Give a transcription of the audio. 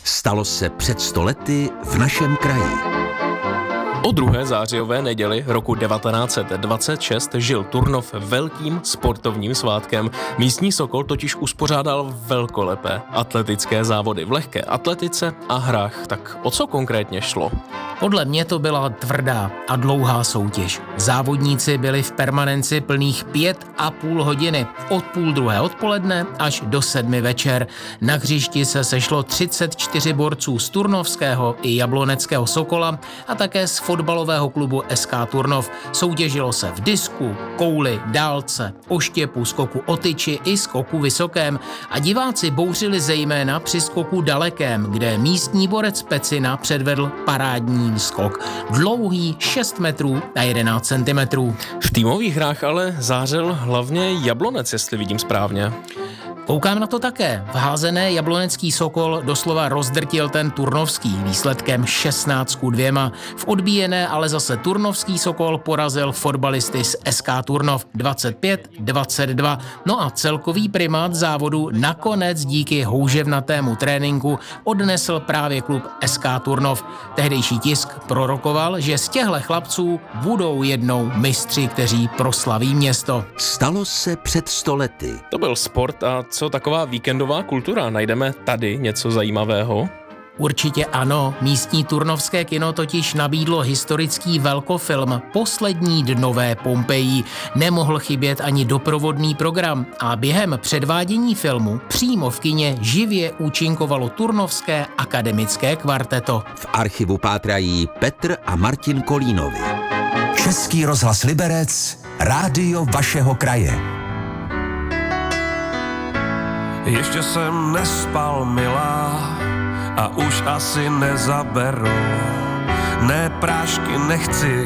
Stalo se před 100 lety v našem kraji. O 2. zářijové neděli roku 1926 žil Turnov velkým sportovním svátkem. Místní Sokol totiž uspořádal velkolepé atletické závody v lehké atletice a hrách. Tak o co konkrétně šlo? Podle mě to byla tvrdá a dlouhá soutěž. Závodníci byli v permanenci plných 5,5 hodiny. Od 12:30 odpoledne až do 7 večer. Na hřišti se sešlo 34 borců z turnovského i jabloneckého Sokola a také z fotbalového klubu SK Turnov. Soutěžilo se v disku, kouli, dálce, oštěpu, skoku o tyči i skoku vysokém a diváci bouřili zejména při skoku dalekém, kde místní borec Pecina předvedl parádní skok. Dlouhý 6 metrů a 11 centimetrů. V týmových hrách ale zářil hlavně Jablonec, jestli vidím správně. Koukám na to také. V házené jablonecký Sokol doslova rozdrtil ten turnovský výsledkem 16:2. V odbíjené ale zase turnovský Sokol porazil fotbalisty z SK Turnov 25-22. No a celkový primát závodu nakonec díky houževnatému tréninku odnesl právě klub SK Turnov. Tehdejší tisk prorokoval, že z těchto chlapců budou jednou mistři, kteří proslaví město. Stalo se před 100 lety. To byl sport a co taková víkendová kultura? Najdeme tady něco zajímavého? Určitě ano, místní turnovské kino totiž nabídlo historický velkofilm Poslední dnové Pompeji. Nemohl chybět ani doprovodný program a během předvádění filmu přímo v kině živě účinkovalo turnovské akademické kvarteto. V archivu pátrají Petr a Martin Kolínovi. Český rozhlas Liberec, rádio vašeho kraje. Ještě jsem nespal, milá, a už asi nezaberu. Ne, prášky nechci,